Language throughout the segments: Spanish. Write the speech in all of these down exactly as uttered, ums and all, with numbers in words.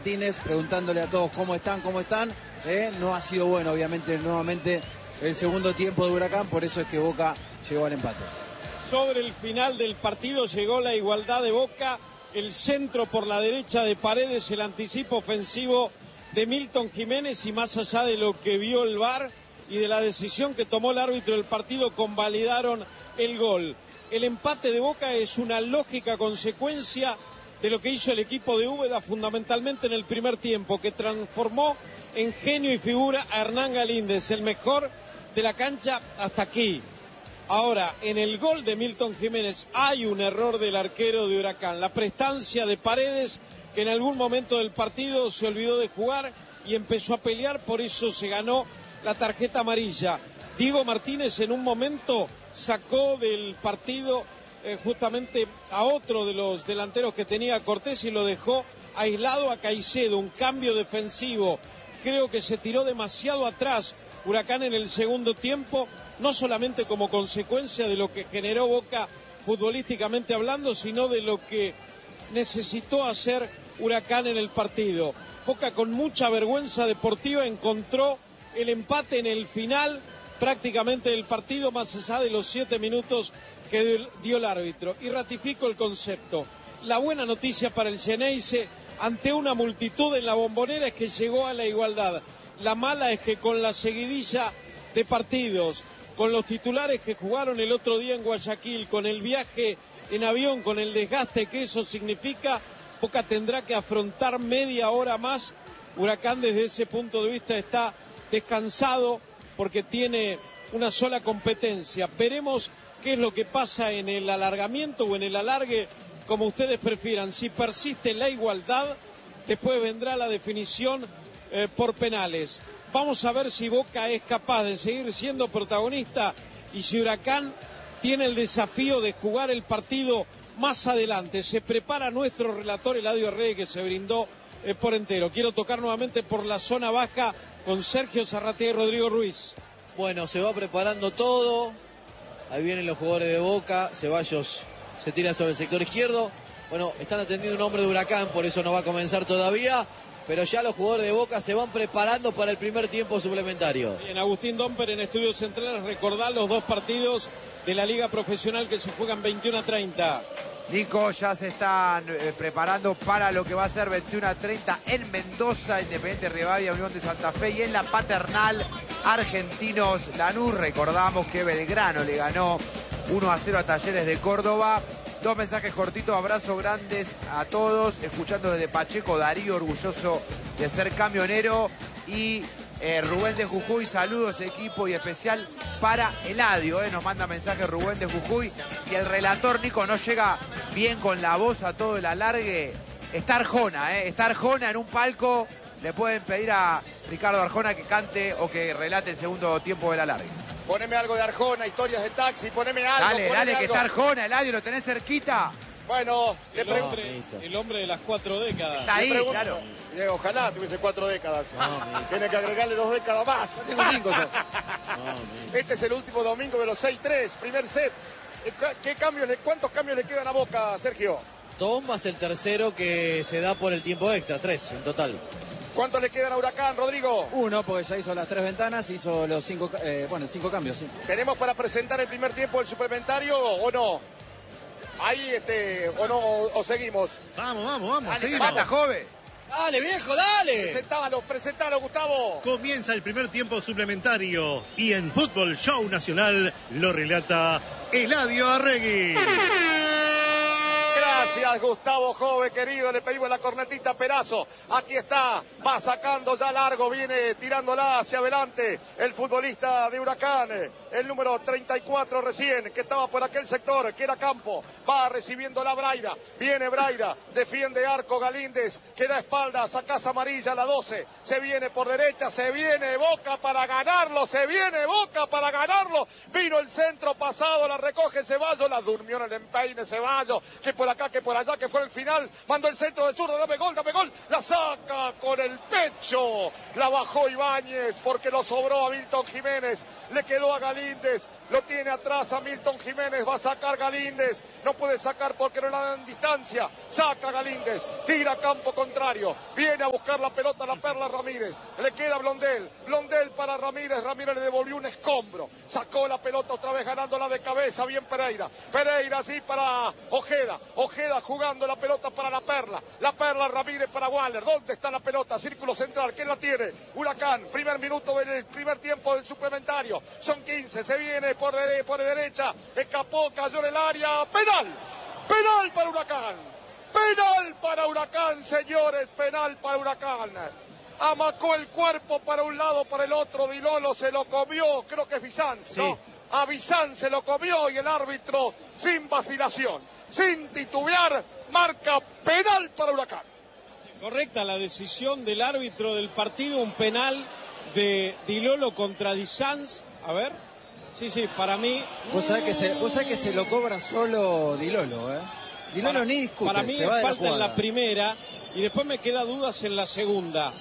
Martínez, preguntándole a todos cómo están, cómo están. Eh, no ha sido bueno, obviamente, nuevamente el segundo tiempo de Huracán, por eso es que Boca llegó al empate. Sobre el final del partido llegó la igualdad de Boca, el centro por la derecha de Paredes, el anticipo ofensivo de Milton Jiménez, y más allá de lo que vio el V A R y de la decisión que tomó el árbitro del partido, convalidaron el gol. El empate de Boca es una lógica consecuencia de lo que hizo el equipo de Úbeda fundamentalmente en el primer tiempo, que transformó en genio y figura a Hernán Galíndez, el mejor de la cancha hasta aquí. Ahora, en el gol de Milton Jiménez hay un error del arquero de Huracán, la prestancia de Paredes, que en algún momento del partido se olvidó de jugar y empezó a pelear, por eso se ganó la tarjeta amarilla. Diego Martínez en un momento sacó del partido eh, justamente a otro de los delanteros que tenía Cortés y lo dejó aislado a Caicedo, un cambio defensivo. Creo que se tiró demasiado atrás Huracán en el segundo tiempo, no solamente como consecuencia de lo que generó Boca futbolísticamente hablando, sino de lo que necesitó hacer Huracán en el partido. Boca, con mucha vergüenza deportiva, encontró el empate en el final prácticamente del partido, más allá de los siete minutos que dio el árbitro. Y ratifico el concepto. La buena noticia para el Xeneize ante una multitud en la Bombonera es que llegó a la igualdad. La mala es que con la seguidilla de partidos, con los titulares que jugaron el otro día en Guayaquil, con el viaje en avión, con el desgaste que eso significa, Boca tendrá que afrontar media hora más. Huracán desde ese punto de vista está descansado porque tiene una sola competencia. Veremos qué es lo que pasa en el alargamiento o en el alargue, como ustedes prefieran. Si persiste la igualdad, después vendrá la definición eh, por penales. Vamos a ver si Boca es capaz de seguir siendo protagonista y si Huracán tiene el desafío de jugar el partido más adelante. Se prepara nuestro relator Eladio Rey, que se brindó eh, por entero. Quiero tocar nuevamente por la zona baja con Sergio Zarratea y Rodrigo Ruiz. Bueno, se va preparando todo. Ahí vienen los jugadores de Boca. Ceballos se tira sobre el sector izquierdo. Bueno, están atendiendo un hombre de Huracán, por eso no va a comenzar todavía. Pero ya los jugadores de Boca se van preparando para el primer tiempo suplementario. Bien, Agustín Domper en Estudios Centrales, recordar los dos partidos de la Liga Profesional que se juegan veintiuno a treinta. Nico, ya se están eh, preparando para lo que va a ser veintiuno a treinta en Mendoza, Independiente Rivadavia, Unión de Santa Fe, y en la Paternal, Argentinos Lanús. Recordamos que Belgrano le ganó uno a cero a Talleres de Córdoba. Dos mensajes cortitos, abrazos grandes a todos. Escuchando desde Pacheco, Darío, orgulloso de ser camionero. Y eh, Rubén de Jujuy, saludos equipo, y especial para Eladio. Eh, nos manda mensaje Rubén de Jujuy. Si el relator Nico no llega bien con la voz a todo el alargue, está Arjona, eh, está Arjona en un palco. Le pueden pedir a Ricardo Arjona que cante o que relate el segundo tiempo del alargue. Poneme algo de Arjona, historias de taxi, poneme algo. Dale, poneme dale, algo. Que está Arjona, Eladio, lo tenés cerquita. Bueno, le El pregunto. hombre, el hombre de las cuatro décadas. Está ahí, pregunto, claro. eh, ojalá tuviese cuatro décadas. No, Tiene que agregarle dos décadas más. Tengo cinco yo. No, Este es el último domingo de los seis tres, primer set. ¿Qué cambios, le- ¿Cuántos cambios le quedan a Boca, Sergio? Dos más el tercero que se da por el tiempo extra, tres en total. ¿Cuántos le quedan a Huracán, Rodrigo? Uno, porque ya hizo las tres ventanas, hizo los cinco, eh, bueno, cinco cambios, sí. ¿Tenemos para presentar el primer tiempo del suplementario o no? Ahí, este, o no, o, o seguimos. Vamos, vamos, vamos, Dale, seguimos. mata, joven. ¡Dale, viejo, dale! Presentalo, presentalo, Gustavo. Comienza el primer tiempo suplementario y en Fútbol Show Nacional lo relata Eladio Arregui. Gracias, Gustavo, joven querido. Le pedimos la cornetita a Perazo. Aquí está, va sacando ya largo, viene tirándola hacia adelante el futbolista de Huracán, el número treinta y cuatro recién, que estaba por aquel sector, que era Campo. Va recibiendo la Braida, viene Braida, defiende Arco Galíndez, que da espaldas a Casa Amarilla, la doce. Se viene por derecha, se viene Boca para ganarlo, se viene Boca para ganarlo. Vino el centro pasado, la recoge Ceballos, la durmió en el empeine Ceballos, que por acá, que por allá, que fue el final, mandó el centro de zurdo, dame gol, dame gol, la saca con el pecho, la bajó Ibáñez porque lo sobró a Milton Jiménez, le quedó a Galíndez, lo tiene atrás a Milton Jiménez, va a sacar Galíndez, no puede sacar porque no le dan distancia, saca Galíndez, tira a campo contrario, viene a buscar la pelota a la Perla Ramírez, le queda Blondel, Blondel para Ramírez, Ramírez le devolvió un escombro, sacó la pelota otra vez ganándola de cabeza, bien Pereira, Pereira sí para Ojeda, Ojeda jugando la pelota para la Perla, la Perla Ramírez para Waller, ¿dónde está la pelota? Círculo central, ¿quién la tiene? Huracán, primer minuto del primer tiempo del suplementario, son quince, se viene por, de, por derecha, escapó, cayó en el área, penal, penal para Huracán, penal para Huracán, señores, penal para Huracán. Amacó el cuerpo para un lado, para el otro, Di Lolo se lo comió, creo que es Bizanz, sí. ¿no? A Bizanz se lo comió y el árbitro, sin vacilación, sin titubear, marca penal para Huracán. Correcta la decisión del árbitro del partido, un penal de Di Lolo contra Di Sanz. A ver, sí, sí, para mí... Vos sabés que se, vos sabés que se lo cobra solo Di Lolo, ¿eh? Di Lolo para, ni discute, para mí se me va de falta la en la primera y después me queda dudas en la segunda.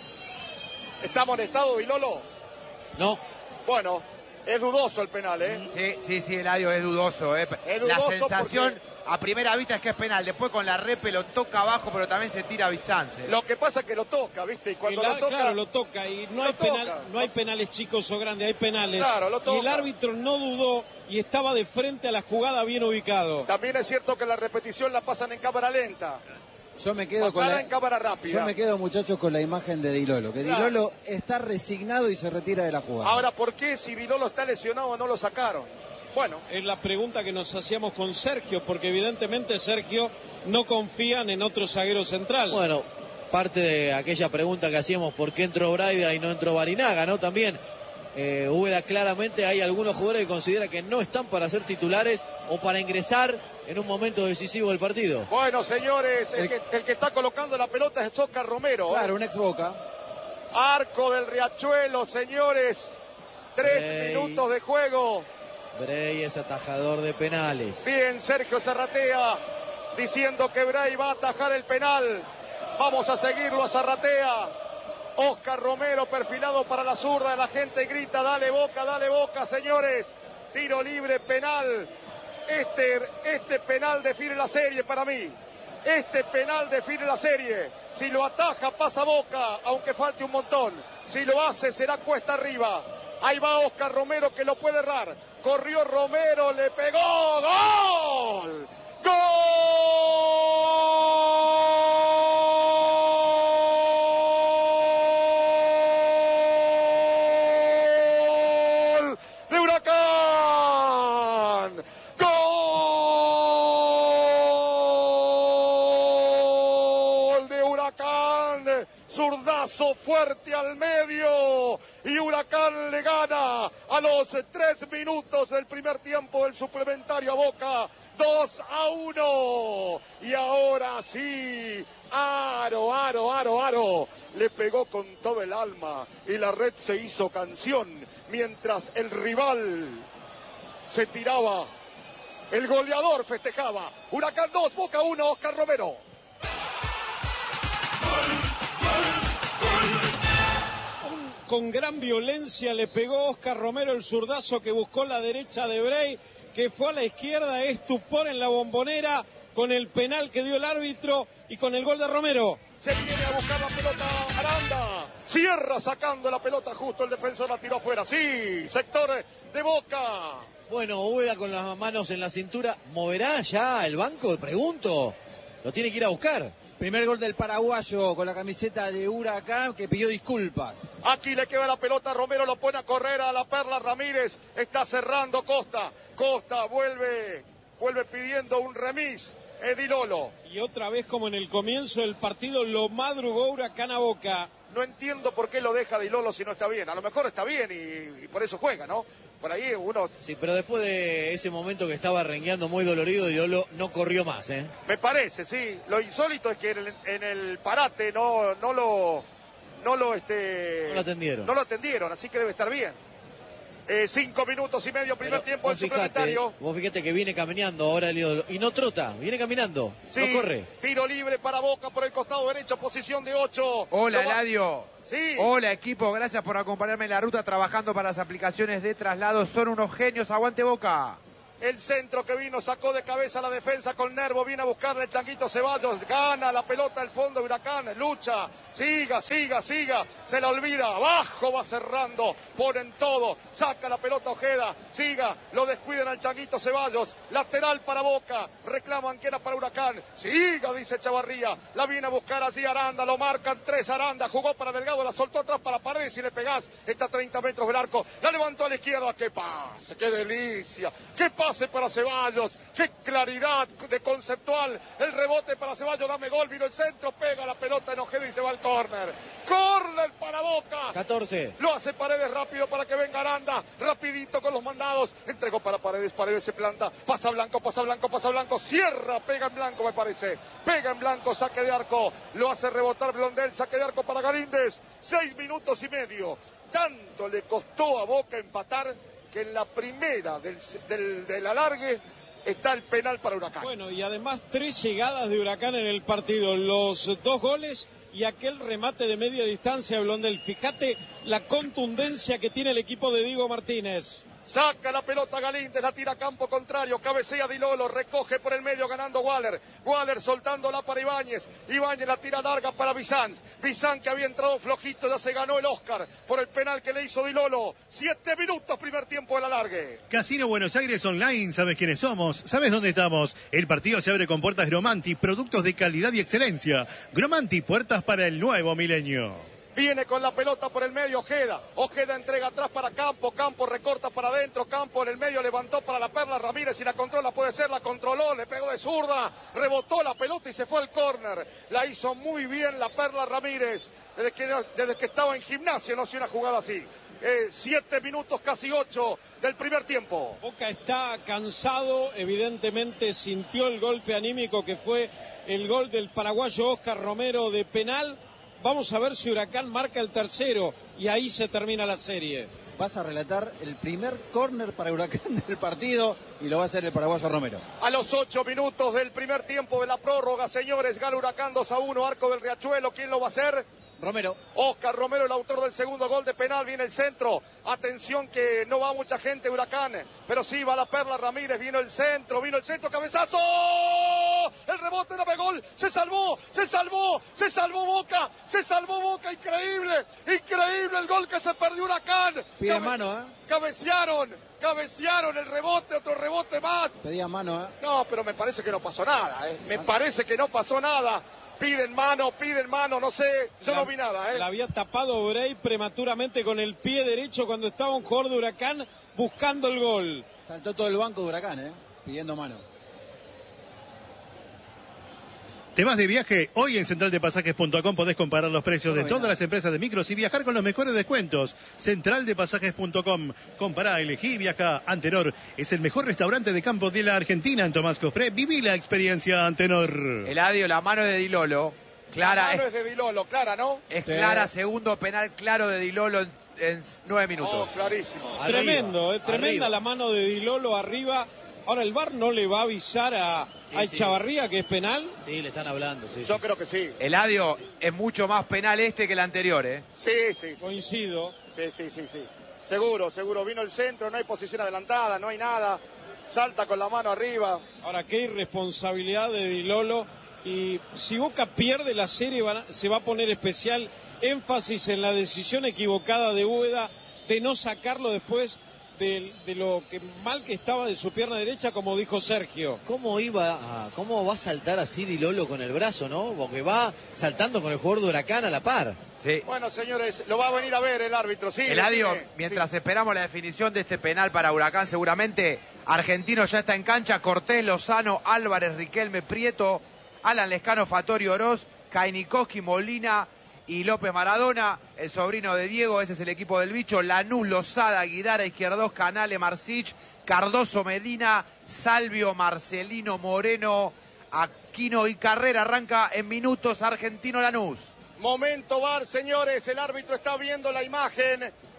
¿Está amonestado Di Lolo? No. Bueno, es dudoso el penal, ¿eh? Sí, sí, sí, Eladio, es dudoso, ¿eh? Es dudoso la sensación porque... a primera vista es que es penal. Después con la repe lo toca abajo, pero también se tira a Bizanz. ¿eh? Lo que pasa es que lo toca, ¿viste? Y cuando el, lo toca... Claro, lo toca y no, hay, penal, toca. no hay penales chicos o grandes, hay penales. Claro, lo toca. Y el árbitro no dudó y estaba de frente a la jugada bien ubicado. También es cierto que la repetición la pasan en cámara lenta. Yo me quedo con la, en cámara rápida. Yo me quedo, muchachos, con la imagen de Di Lolo, que Claro. Di Lolo está resignado y se retira de la jugada. Ahora, ¿por qué si Di Lolo está lesionado no lo sacaron? Bueno. Es la pregunta que nos hacíamos con Sergio, porque evidentemente Sergio no confían en otro zaguero central. Bueno, parte de aquella pregunta que hacíamos, ¿por qué entró Braida y no entró Barinaga, no? También, eh, Úbeda, claramente hay algunos jugadores que considera que no están para ser titulares o para ingresar en un momento decisivo del partido. Bueno, señores, el, El- que, el que está colocando la pelota es Oscar Romero. ¿eh? Claro, un ex Boca. Arco del Riachuelo, señores. Tres Ey. minutos de juego. Bray es atajador de penales. Bien, Sergio Zarratea diciendo que Bray va a atajar el penal. Vamos a seguirlo a Zarratea. Oscar Romero perfilado para la zurda. La gente grita, dale Boca, dale Boca, señores. Tiro libre, penal. Este, este penal define la serie para mí. Este penal define la serie. Si lo ataja, pasa Boca, aunque falte un montón. Si lo hace, será cuesta arriba. Ahí va Oscar Romero que lo puede errar. Corrió Romero, le pegó. ¡Gol! ¡Gol! ¡De Huracán! ¡Gol! ¡De Huracán! Zurdazo fuerte al medio. Y Huracán le gana a los tres minutos del primer tiempo del suplementario a Boca. dos a uno. Y ahora sí, Aro, Aro, Aro, Aro. Le pegó con todo el alma y la red se hizo canción mientras el rival se tiraba. El goleador festejaba. Huracán dos, Boca uno, Oscar Romero. Con gran violencia le pegó Oscar Romero el zurdazo que buscó la derecha de Bray, que fue a la izquierda, estupor en la Bombonera con el penal que dio el árbitro y con el gol de Romero. Se viene a buscar la pelota Aranda. Cierra sacando la pelota justo, el defensor la tiró afuera. Sí, sector de Boca. Bueno, Úbeda con las manos en la cintura, ¿moverá ya el banco? Pregunto. Lo tiene que ir a buscar. Primer gol del paraguayo con la camiseta de Huracán, que pidió disculpas. Aquí le queda la pelota, Romero lo pone a correr a la Perla Ramírez. Está cerrando Costa. Costa vuelve, vuelve pidiendo un remis. Di Lolo. Y otra vez, como en el comienzo del partido, lo madrugó Huracán a Boca. No entiendo por qué lo deja Di Lolo si no está bien. A lo mejor está bien y, y por eso juega, ¿no? Por ahí uno... Sí, pero después de ese momento que estaba rengueando muy dolorido, Di Lolo no corrió más, ¿eh? Me parece, sí. Lo insólito es que en el, en el parate no, no lo... No lo, este... No lo atendieron. No lo atendieron, así que debe estar bien. Eh, cinco minutos y medio, primer Pero tiempo del vos fijate, suplementario. vos fíjate que viene caminando ahora el ídolo. Y no trota, viene caminando, Sí, no corre. tiro libre para Boca por el costado derecho, posición de ocho. Hola, Lo va- Eladio. Sí. Hola, equipo. Gracias por acompañarme en la ruta trabajando para las aplicaciones de traslado. Son unos genios. Aguante, Boca. El centro que vino, sacó de cabeza la defensa con Nervo, viene a buscarle el Changuito Ceballos, gana la pelota al fondo de Huracán, lucha, siga, siga, siga, se la olvida, abajo va cerrando, ponen todo, saca la pelota Ojeda, siga, lo descuidan al Changuito Ceballos, lateral para Boca, reclaman que era para Huracán, siga, dice Chavarría, la viene a buscar allí Aranda, lo marcan tres Aranda, jugó para Delgado, la soltó atrás para Paredes y le pegás, está a treinta metros del arco, la levantó a la izquierda, qué pase, qué delicia, qué pase para Ceballos, qué claridad de conceptual, el rebote para Ceballos, dame gol, vino el centro, pega la pelota en Ojeda y se va al córner, córner para Boca, catorce. lo hace Paredes rápido para que venga Aranda, rapidito con los mandados, entregó para Paredes, Paredes se planta, pasa Blanco, pasa Blanco, pasa Blanco, cierra, pega en blanco me parece, pega en blanco, saque de arco, lo hace rebotar Blondel, saque de arco para Galíndez, seis minutos y medio, tanto le costó a Boca empatar que en la primera del, del, del alargue está el penal para Huracán. Bueno, y además tres llegadas de Huracán en el partido, los dos goles y aquel remate de media distancia de Blondel. Fíjate la contundencia que tiene el equipo de Diego Martínez. Saca la pelota Galíndez, la tira a campo contrario, cabecea Di Lolo, recoge por el medio ganando Waller. Waller soltándola para Ibáñez. Ibáñez la tira larga para Bizán. Bizán que había entrado flojito, ya se ganó el Oscar por el penal que le hizo Di Lolo. Siete minutos, primer tiempo del alargue. Casino Buenos Aires Online, ¿sabes quiénes somos? ¿Sabes dónde estamos? El partido se abre con puertas Gromanti, productos de calidad y excelencia. Gromanti, puertas para el nuevo milenio. Viene con la pelota por el medio Ojeda. Ojeda entrega atrás para Campo. Campo recorta para adentro. Campo en el medio levantó para la Perla Ramírez y la controla. Puede ser, la controló. Le pegó de zurda. Rebotó la pelota y se fue al córner. La hizo muy bien la Perla Ramírez. Desde que, desde que estaba en Gimnasia no hacía una jugada así. Eh, siete minutos, casi ocho del primer tiempo. Boca está cansado, evidentemente sintió el golpe anímico que fue el gol del paraguayo Oscar Romero de penal. Vamos a ver si Huracán marca el tercero y ahí se termina la serie. Vas a relatar el primer córner para Huracán del partido y lo va a hacer el paraguayo Romero. A los ocho minutos del primer tiempo de la prórroga, señores, gana Huracán dos a uno, arco del Riachuelo. ¿Quién lo va a hacer? Romero. Oscar Romero, el autor del segundo gol de penal, viene el centro. Atención que no va mucha gente Huracán, pero sí va la Perla Ramírez, vino el centro, vino el centro, cabezazo. El rebote, no pegó gol, se salvó, se salvó, se salvó Boca, se salvó Boca, increíble, increíble el gol que se perdió Huracán. Pide Cabe- mano, ¿eh? Cabecearon, cabecearon el rebote, otro rebote más. Pedía mano, ¿eh? No, pero me parece que no pasó nada, ¿eh? Me parece que no pasó nada. Piden mano, piden mano, no sé, yo La- no vi nada, ¿eh? La había tapado Bray prematuramente con el pie derecho cuando estaba un jugador de Huracán buscando el gol. Saltó todo el banco de Huracán, ¿eh? Pidiendo mano. ¿Te vas de viaje? Hoy en central de pasajes punto com podés comparar los precios de todas las empresas de micros y viajar con los mejores descuentos. central de pasajes punto com. Compará, elegí y viaja. Antenor es el mejor restaurante de campo de la Argentina en Tomás Cofré. Viví la experiencia Antenor. Eladio, la mano de Di Lolo. Clara, La mano es, es de Di Lolo, clara, ¿no? es Sí. clara, segundo penal claro de Di Lolo en, en nueve Oh, minutos. clarísimo. Arriba, Tremendo, eh, tremenda arriba. la mano de Di Lolo arriba. Ahora el V A R no le va a avisar a, Sí, a sí. Echavarría que es penal. Sí, le están hablando, sí. Yo creo que sí. Eladio, es mucho más penal este que el anterior, ¿eh? Sí, sí, sí, Coincido. sí, sí, sí, sí. Seguro, seguro. Vino el centro, no hay posición adelantada, no hay nada. Salta con la mano arriba. Ahora, qué irresponsabilidad de Di Lolo. Y si Boca pierde la serie, van a- se va a poner especial énfasis en la decisión equivocada de Úbeda de no sacarlo después de, de lo que mal que estaba de su pierna derecha, como dijo Sergio. ¿Cómo iba a, cómo va a saltar así Di Lolo con el brazo, no? Porque va saltando con el jugador de Huracán a la par. Sí. Bueno, señores, lo va a venir a ver el árbitro, sí. Eladio, decime. mientras Sí. esperamos la definición de este penal para Huracán, seguramente Argentino ya está en cancha. Cortés, Lozano, Álvarez, Riquelme, Prieto, Alan Lescano, Fatorio Oroz, Kainikowski, Molina y López Maradona, el sobrino de Diego, ese es el equipo del bicho. Lanús, Lozada, Guidara, Izquierdos, Canale, Marcich, Cardoso, Medina, Salvio, Marcelino, Moreno, Aquino y Carrera. Arranca en minutos Argentino Lanús. Momento V A R, señores, el árbitro está viendo la imagen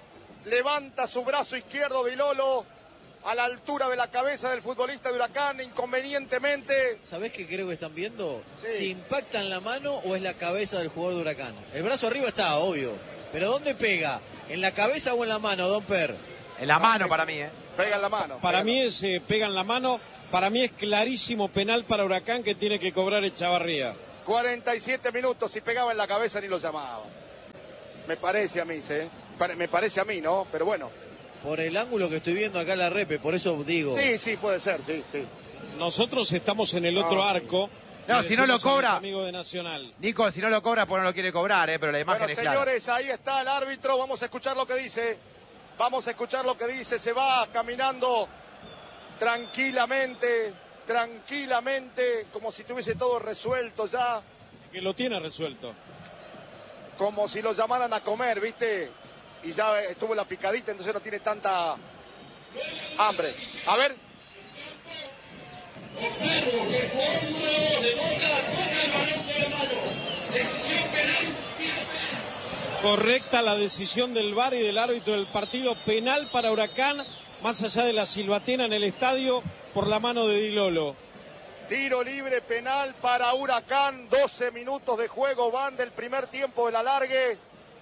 levanta su brazo izquierdo Di Lolo a la altura de la cabeza del futbolista de Huracán, inconvenientemente. ¿Sabés qué creo que están viendo? Sí. Si impacta en la mano o es la cabeza del jugador de Huracán. El brazo arriba está, obvio. Pero ¿dónde pega? ¿En la cabeza o en la mano, Don Per? En la mano para mí, ¿eh? Pega en la mano. Para pega. mí es eh, pega en la mano. Para mí es clarísimo penal para Huracán que tiene que cobrar Echavarría. cuarenta y siete minutos, si pegaba en la cabeza ni lo llamaba. Me parece a mí, ¿eh? Me parece a mí, ¿no? Pero bueno. Por el ángulo que estoy viendo acá en la repe, por eso digo. Sí, sí, puede ser, sí, sí. Nosotros estamos en el otro No, arco. No, Le si no lo decimos a los cobra- amigos de Nacional. Nico, si no lo cobra, pues no lo quiere cobrar, ¿eh? Pero la imagen Bueno, es clara. señores, ahí está el árbitro. Vamos a escuchar lo que dice. Vamos a escuchar lo que dice. Se va caminando tranquilamente, tranquilamente, como si tuviese todo resuelto ya. Que lo tiene resuelto. Como si lo llamaran a comer, ¿viste? Y ya estuvo la picadita, entonces no tiene tanta hambre. A ver. Correcta la decisión del V A R y del árbitro del partido. Penal para Huracán, más allá de la silbatina en el estadio, por la mano de Di Lolo. Tiro libre penal para Huracán. doce minutos de juego van del primer tiempo del alargue.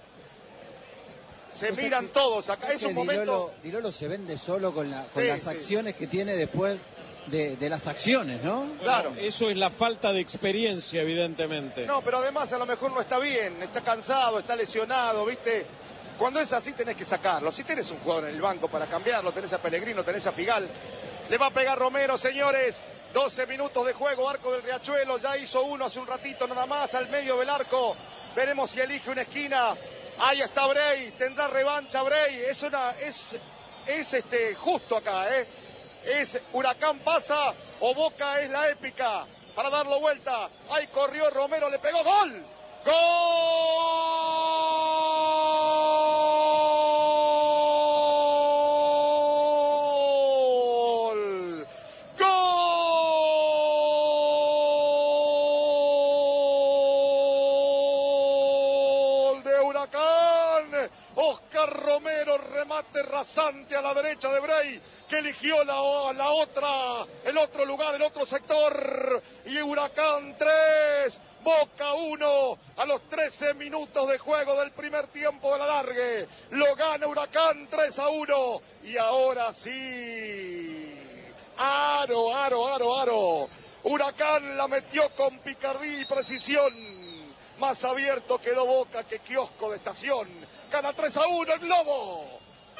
Se O sea miran que- todos acá. ¿sabes Es un que momento. Di Lolo, Di Lolo se vende solo con, la, con Sí, las sí. acciones que tiene después de, de las acciones, ¿no? Claro. Bueno, eso es la falta de experiencia, evidentemente. No, pero además a lo mejor no está bien, está cansado, está lesionado, ¿viste? Cuando es así tenés que sacarlo. Si tenés un jugador en el banco para cambiarlo, tenés a Pellegrino, tenés a Figal. Le va a pegar Romero, señores. doce minutos de juego, arco del Riachuelo. Ya hizo uno hace un ratito nada más al medio del arco. Veremos si elige una esquina. Ahí está Brey, tendrá revancha Brey. Es una, es, es este justo acá, ¿eh? Es Huracán pasa o Boca es la épica para darlo vuelta. Ahí corrió Romero, le pegó gol. ¡Gol! ¡Gol de Huracán! Oscar Romero, remate rasante a la derecha de Brey, que eligió la, la otra, el otro lugar, el otro sector. Y Huracán tres, Boca uno, a los trece minutos de juego del primer tiempo de la alargue. Lo gana Huracán tres a uno. Y ahora sí. Aro, aro, aro, aro. Huracán la metió con picardía y precisión. Más abierto quedó Boca que kiosco de estación. Gana tres a uno el Globo.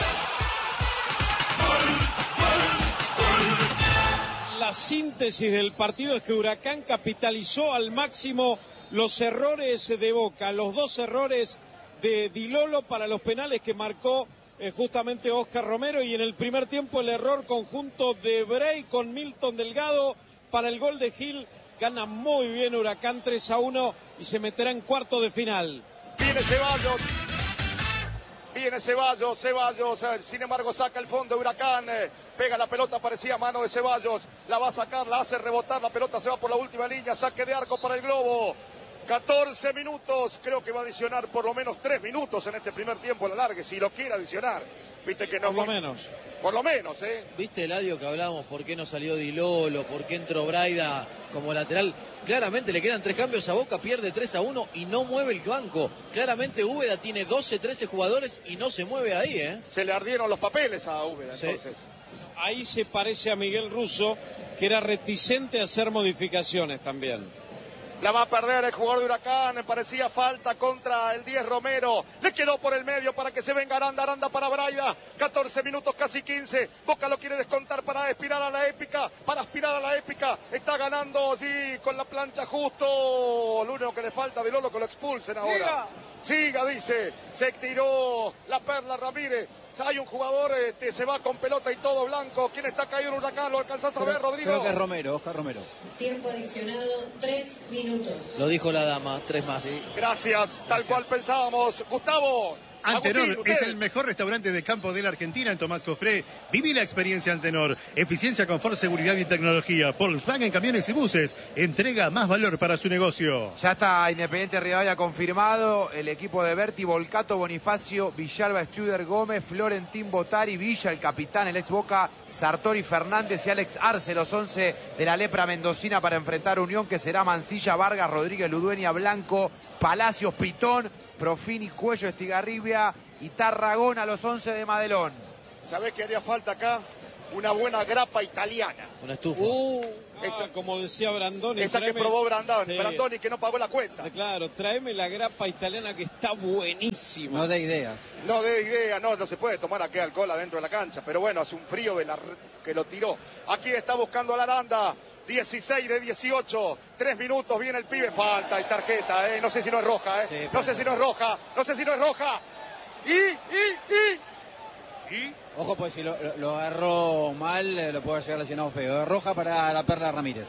La síntesis del partido es que Huracán capitalizó al máximo los errores de Boca, los dos errores de Di Lolo para los penales que marcó eh, justamente Oscar Romero, y en el primer tiempo el error conjunto de Brey con Milton Delgado para el gol de Gil. Gana muy bien Huracán tres a uno y se meterá en cuarto de final. Viene Ceballos. Viene Ceballos, Ceballos, eh, sin embargo saca el fondo de Huracán, eh, pega la pelota, parecía mano de Ceballos, la va a sacar, la hace rebotar, la pelota se va por la última línea, saque de arco para el Globo. catorce minutos, creo que va a adicionar por lo menos tres minutos en este primer tiempo la largue, si lo quiere adicionar. Viste que no. Por lo menos. Por lo menos, ¿eh? ¿Viste, Eladio, que hablábamos por qué no salió Di Lolo, por qué entró Braida como lateral? Claramente le quedan tres cambios a Boca, pierde tres a uno y no mueve el banco. Claramente Úbeda tiene doce, trece jugadores y no se mueve ahí, ¿eh? Se le ardieron los papeles a Úbeda, Sí. entonces. Ahí se parece a Miguel Russo, que era reticente a hacer modificaciones también. La va a perder el jugador de Huracán, parecía falta contra el diez Romero, le quedó por el medio para que se venga Aranda, Aranda para Braida, catorce minutos, casi quince, Boca lo quiere descontar para aspirar a la épica, para aspirar a la épica, está ganando allí con la plancha justo, lo único que le falta a Di Lolo que lo expulsen ahora. Siga, dice, se tiró la Perla Ramírez. Hay un jugador, este, se va con pelota y todo blanco. ¿Quién está caído en Huracán? ¿Lo alcanzás a ver, Rodrigo? Creo que es Romero, Oscar Romero. Tiempo adicionado, tres minutos. Lo dijo la dama, tres más. Gracias, tal cual pensábamos. Gustavo, Antenor Agustín, es ustedes. el mejor restaurante de campo de la Argentina en Tomás Cofré. Viví la experiencia Antenor. Eficiencia, confort, seguridad y tecnología. Volkswagen Camiones y Buses. Entrega más valor para su negocio. Ya está Independiente Rivadavia confirmado. El equipo de Berti, Volcato, Bonifacio, Villalba, Studer, Gómez, Florentín, Botari, Villa, el capitán, el ex Boca, Sartori, Fernández y Alex Arce, los once de la lepra mendocina para enfrentar a Unión, que será Mancilla, Vargas, Rodríguez, Ludueña, Blanco, Palacios, Pitón, Profini, Cuello, Estigarribia y Tarragona, los once de Madelón. ¿Sabés qué haría falta acá? Una buena grapa italiana. Una estufa. Uh, Ah, esa, como decía Brandoni. esa que tráeme- probó Brandoni, Sí. Brandoni que no pagó la cuenta. Claro, tráeme la grapa italiana que está buenísima. No de ideas. No de idea, no, no se puede tomar aquí alcohol adentro de la cancha, pero bueno, hace un frío de la r- que lo tiró. Aquí está buscando la Aranda, dieciséis de dieciocho, tres minutos, viene el pibe, falta y tarjeta, eh. No sé si no es roja, eh. Sí, no sé si no es roja, no sé si no es roja. Y, y, y. ¿Y? Ojo, pues si lo, lo- lo agarró mal, eh, lo puede llegar lesionado feo. Roja para la Perla Ramírez.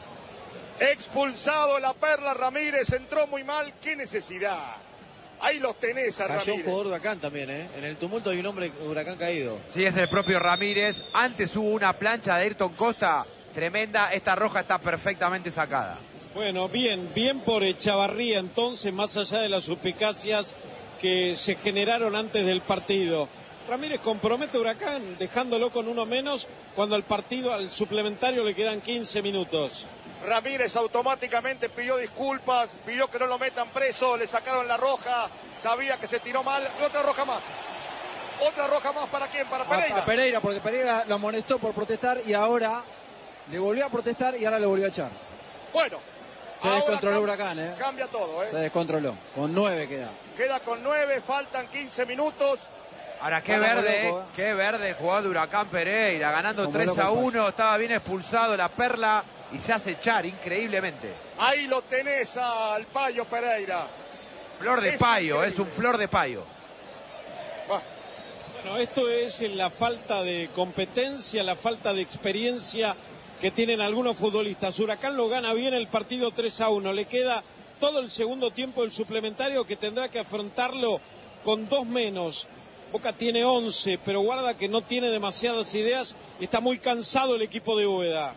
Expulsado la Perla Ramírez, entró muy mal, qué necesidad. Ahí los tenés a Cayó un Ramírez. jugador de Huracán también, ¿eh? En el tumulto hay un hombre de Huracán caído. Sí, es el propio Ramírez. Antes hubo una plancha de Ayrton Costa tremenda. Esta roja está perfectamente sacada. Bueno, bien, bien por Echavarría entonces, más allá de las suspicacias que se generaron antes del partido. Ramírez compromete a Huracán, dejándolo con uno menos, cuando al partido, al suplementario, le quedan quince minutos. Ramírez automáticamente pidió disculpas, pidió que no lo metan preso, le sacaron la roja, sabía que se tiró mal, y otra roja más. Otra roja más, ¿para quién? Para A, Pereira. a Pereira, porque Pereira lo amonestó por protestar y ahora le volvió a protestar y ahora le volvió a echar. Bueno. Se ahora descontroló cam- Huracán, ¿eh? Cambia todo, Se ¿eh? descontroló. Con nueve queda. Queda con nueve, faltan quince minutos. Ahora, qué Está como verde, loco, eh. eh. Qué verde el jugador de Huracán Pereira, ganando Como tres loco a el uno. Estaba bien expulsado la Perla y se hace echar increíblemente. Ahí lo tenés al Payo Pereira. Flor de Es payo, increíble. es un flor de payo. Bah, Bueno, esto es la falta de competencia, la falta de experiencia que tienen algunos futbolistas. Huracán lo gana bien el partido tres a uno. Le queda todo el segundo tiempo del suplementario, que tendrá que afrontarlo con dos menos. Boca tiene once, pero guarda que no tiene demasiadas ideas y está muy cansado el equipo de Úbeda.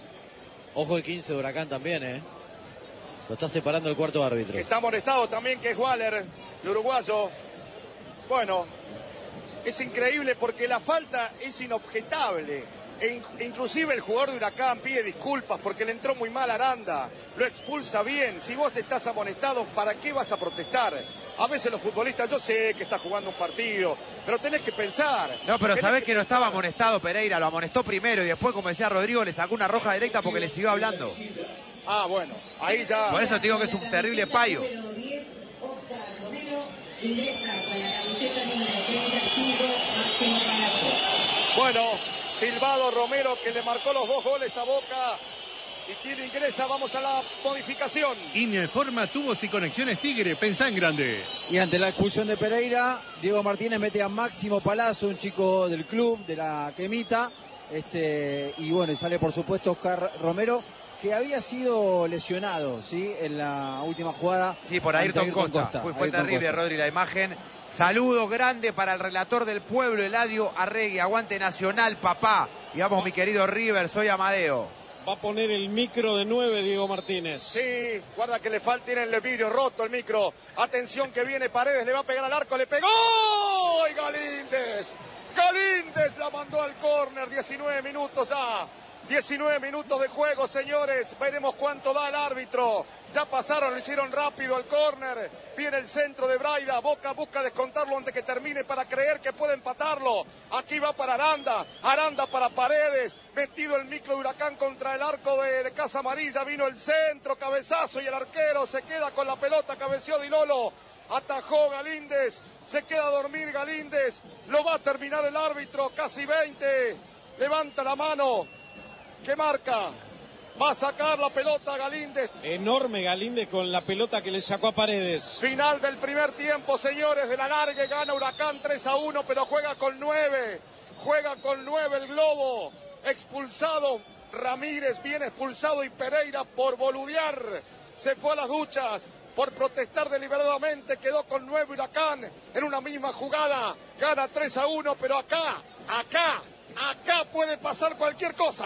Ojo el quince de Huracán también, ¿eh? Lo está separando el cuarto árbitro. que está amonestado también, que es Waller, el uruguayo. Bueno, es increíble porque la falta es inobjetable. E in- inclusive el jugador de Huracán pide disculpas porque le entró muy mal a Aranda. Lo expulsa bien. Si vos te estás amonestado, ¿para qué vas a protestar? A veces los futbolistas, yo sé que está jugando un partido, pero tenés que pensar. No, pero Tenés sabés que no estaba pensar. amonestado Pereira, lo amonestó primero y después, como decía Rodrigo, le sacó una roja directa porque le siguió hablando. Ah, bueno, ahí ya. Por eso te digo que es un terrible payo. Número diez, Oscar Romero, ingresa con la camiseta número treinta y cinco, Máximo Palazzo. Bueno, silbado Romero que le marcó los dos goles a Boca. ¿Y quién ingresa? Vamos a la modificación. Informa Tubos y Conexiones Tigre, pensá en grande. Y ante la expulsión de Pereira, Diego Martínez mete a Máximo Palazzo, un chico del club, de la Quemita. Este, y bueno, y sale por supuesto Oscar Romero, que había sido lesionado, ¿sí? En la última jugada. Sí, por ante Ayrton Costa. Fue, fue Ayrton terrible, Costa. Rodri, la imagen. Saludo grande para el relator del pueblo, Eladio Arregui. Aguante Nacional, papá. Y vamos, mi querido River, soy Amadeo. Va a poner el micro de nueve Diego Martínez. Sí, guarda que le falta, tiene el vidrio roto el micro. Atención que viene Paredes, le va a pegar al arco, le pegó. ¡Y Galíndez! Galíndez la mandó al córner, diecinueve minutos ya. diecinueve minutos de juego, señores. Veremos cuánto da el árbitro. Ya pasaron, lo hicieron rápido al córner. Viene el centro de Braida. Boca busca descontarlo antes que termine para creer que puede empatarlo. Aquí va para Aranda. Aranda para Paredes. Metido el micro de Huracán contra el arco de, de Casa Amarilla. Vino el centro, cabezazo y el arquero se queda con la pelota. Cabeció Di Lolo. Atajó Galíndez. Se queda a dormir Galíndez. Lo va a terminar el árbitro. Casi veinte. Levanta la mano. ¿Qué marca? Va a sacar la pelota Galíndez. Enorme Galíndez con la pelota que le sacó a Paredes. Final del primer tiempo, señores, de la largue. Gana Huracán tres a uno, pero juega con nueve. Juega con nueve el Globo. Expulsado Ramírez, bien expulsado, y Pereira por boludear. Se fue a las duchas por protestar deliberadamente. Quedó con nueve Huracán. Huracán en una misma jugada, gana tres a uno, pero acá, acá, acá puede pasar cualquier cosa.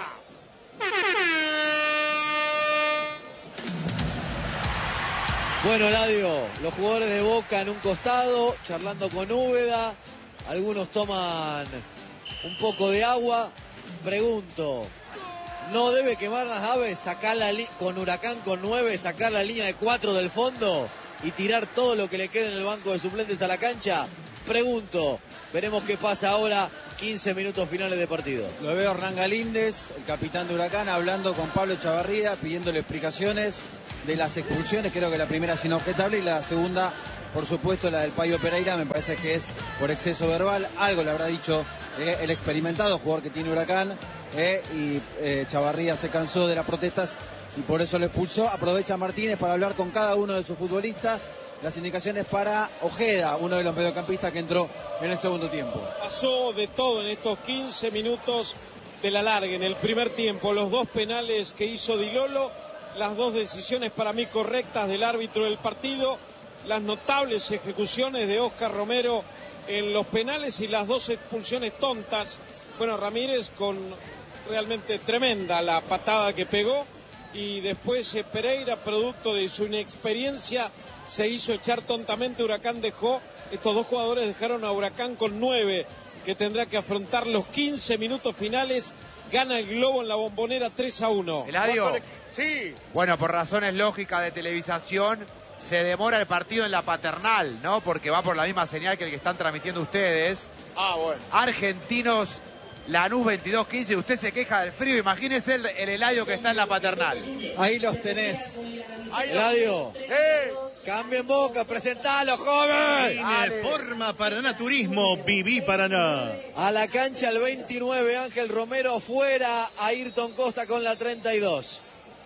Bueno, Eladio, los jugadores de Boca en un costado, charlando con Úbeda, algunos toman un poco de agua. Pregunto, ¿no debe quemar las aves, sacar la li- con Huracán con nueve, sacar la línea de cuatro del fondo y tirar todo lo que le quede en el banco de suplentes a la cancha? Pregunto, veremos qué pasa ahora, quince minutos finales de partido. Lo veo a Hernán Galíndez, el capitán de Huracán, hablando con Pablo Chavarría, pidiéndole explicaciones de las expulsiones. Creo que la primera es inobjetable y la segunda, por supuesto, la del Payo Pereira, me parece que es por exceso verbal. Algo le habrá dicho eh, el experimentado jugador que tiene Huracán, eh, y eh, Chavarría se cansó de las protestas y por eso lo expulsó. Aprovecha Martínez para hablar con cada uno de sus futbolistas. Las indicaciones para Ojeda, uno de los mediocampistas que entró en el segundo tiempo. Pasó de todo en estos quince minutos de la larga. En el primer tiempo, los dos penales que hizo Di Lolo, las dos decisiones para mí correctas del árbitro del partido, las notables ejecuciones de Óscar Romero en los penales y las dos expulsiones tontas. Bueno, Ramírez con realmente tremenda la patada que pegó, y después eh, Pereira, producto de su inexperiencia, se hizo echar tontamente. Huracán dejó, estos dos jugadores dejaron a Huracán con nueve, que tendrá que afrontar los quince minutos finales. Gana el Globo en la Bombonera tres a uno. Eladio, Sí, bueno, por razones lógicas de televisación, se demora el partido en la Paternal, ¿no? Porque va por la misma señal que el que están transmitiendo ustedes. ah, bueno. Argentinos, Lanús veintidós quince, usted se queja del frío, imagínese el, el Eladio que está en la Paternal. Ahí los tenés. Ahí lo- Eladio, Eh, cambien Boca, presentalo, joven. Vine, forma Paraná Turismo, viví Paraná. A la cancha el veintinueve, Ángel Romero fuera, Ayrton Costa con la treinta y dos.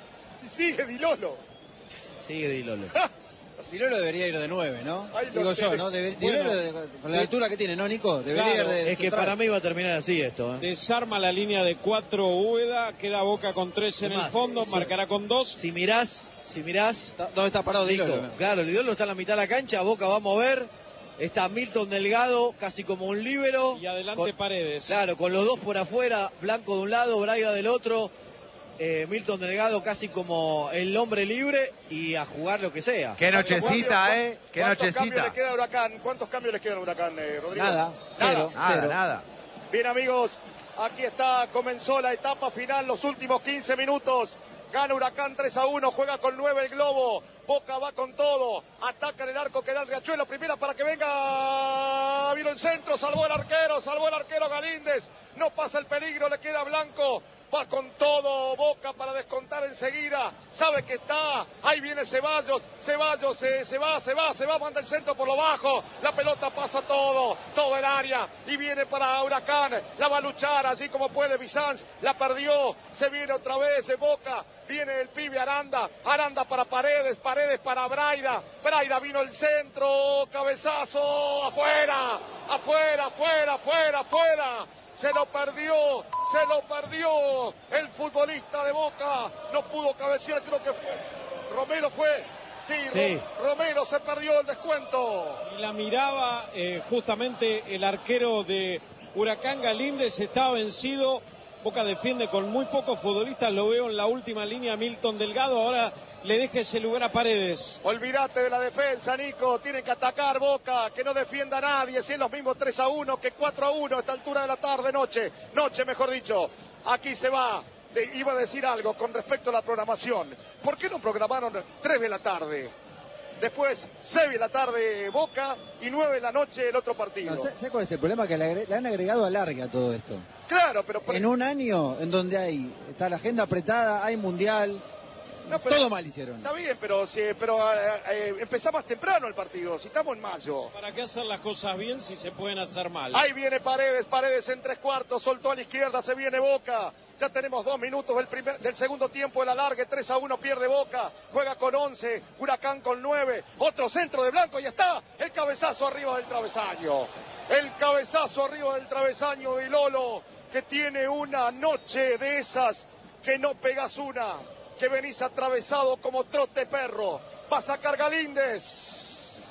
sigue Di Lolo. Sigue Di Lolo. Di Lolo debería ir de nueve, ¿no? Ahí lo Digo yo, tenés. ¿no? Debe- Di Bueno, Lolo, de- con la altura que tiene, ¿no, Nico? Debería Claro, ir de Es que central. para mí va a terminar así esto, ¿eh? Desarma la línea de cuatro Úbeda, queda Boca con tres en Es el más, fondo, sí. marcará con dos. Si mirás, si mirás, Está- ¿Dónde está parado Di Nico, Lolo? claro, el Lolo está en la mitad de la cancha, Boca va a mover, está Milton Delgado, casi como un líbero. Y adelante Con- Paredes. Claro, con los dos por afuera, Blanco de un lado, Braida del otro, eh, Milton Delgado casi como el hombre libre y a jugar lo que sea. Qué nochecita, ¿eh? Qué ¿Cuántos cambios nochecita. le queda a Huracán? ¿Cuántos cambios le quedan a Huracán, eh, Rodrigo? Nada, cero. Nada, cero. nada. Bien, amigos, aquí está, comenzó la etapa final, los últimos quince minutos. Gana Huracán tres a uno, juega con nueve el Globo. Boca va con todo, ataca en el arco que da el Riachuelo, primera para que venga. Vino el centro, salvó el arquero, salvó el arquero Galíndez. No pasa el peligro, le queda Blanco. Va con todo Boca para descontar enseguida. Sabe que está. Ahí viene Ceballos. Ceballos se, se va, se va, se va. Manda el centro por lo bajo. La pelota pasa todo. Todo el área. Y viene para Huracán. La va a luchar allí como puede Bizanz. La perdió. Se viene otra vez de Boca. Viene el pibe Aranda. Aranda para Paredes. Paredes para Braida. Braida vino el centro. Cabezazo. Afuera. Afuera, afuera, afuera, afuera. Se lo perdió, se lo perdió el futbolista de Boca, no pudo cabecear, creo que fue, Romero fue, sí, Sí. Ro- Romero se perdió el descuento. Y la miraba eh, justamente el arquero de Huracán, Galíndez, estaba vencido. Boca defiende con muy pocos futbolistas, lo veo en la última línea Milton Delgado, ahora le deja ese lugar a Paredes. Olvídate de la defensa, Nico, tiene que atacar Boca, que no defienda a nadie, si es los mismos tres a uno que cuatro a uno a esta altura de la tarde, noche, noche mejor dicho, aquí se va. De- iba a decir algo con respecto a la programación, ¿por qué no programaron tres de la tarde? Después seis de la tarde Boca y nueve de la noche el otro partido. No, ¿Sabes cuál es el problema? Que le, agre- le han agregado alargue a todo esto. Claro, pero... En un año en donde hay está la agenda apretada, hay mundial, No, pero- todo mal hicieron. Está bien, pero, sí, pero eh, eh, empezá más temprano el partido, si estamos en mayo. ¿Para qué hacer las cosas bien si se pueden hacer mal? Ahí viene Paredes, Paredes en tres cuartos, soltó a la izquierda, se viene Boca. Ya tenemos dos minutos del, primer, del segundo tiempo de la larga, tres a uno pierde Boca, juega con once, Huracán con nueve, otro centro de Blanco y está el cabezazo arriba del travesaño. El cabezazo arriba del travesaño de Lolo, que tiene una noche de esas que no pegas una, que venís atravesado como trote perro. Va a sacar Galíndez.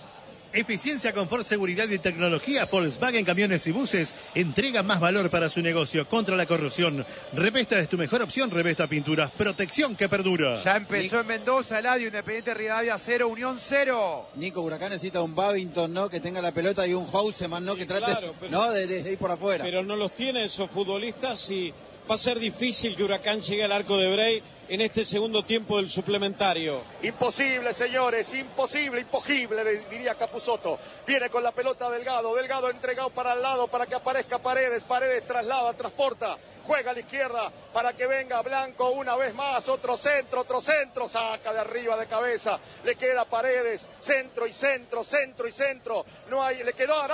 Eficiencia, confort, seguridad y tecnología. Volkswagen Camiones y Buses entrega más valor para su negocio. Contra la corrosión. Revesta es tu mejor opción. Revesta Pinturas. Protección que perdura. Ya empezó en Mendoza, Eladio. Independiente Rivadavia cero, Unión cero. Nico, Huracán necesita un Babington, ¿no? Que tenga la pelota y un Houseman, ¿no? Que trate, Claro, pero- ¿no? De, de- de ir por afuera. Pero no los tiene esos futbolistas y va a ser difícil que Huracán llegue al arco de Brey en este segundo tiempo del suplementario. Imposible, señores, imposible, imposible, diría Capusotto. Viene con la pelota Delgado, Delgado entregado para el lado para que aparezca Paredes, Paredes traslada, transporta, juega a la izquierda para que venga Blanco una vez más, otro centro, otro centro, saca de arriba de cabeza, le queda Paredes, centro y centro, centro y centro, no hay, le quedó Araujo.